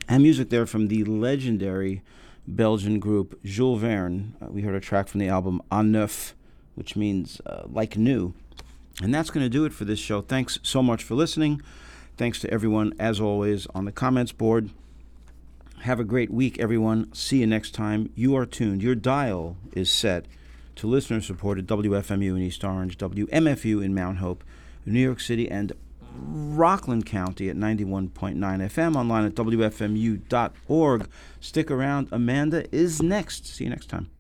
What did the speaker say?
And music there from the legendary Belgian group Jules Verne. We heard a track from the album En Neuf, which means like new. And that's going to do it for this show. Thanks so much for listening. Thanks to everyone, as always, on the comments board. Have a great week, everyone. See you next time. You are tuned. Your dial is set to listener-supported WFMU in East Orange, WMFU in Mount Hope, New York City, and Rockland County at 91.9 FM, online at WFMU.org. Stick around. Amanda is next. See you next time.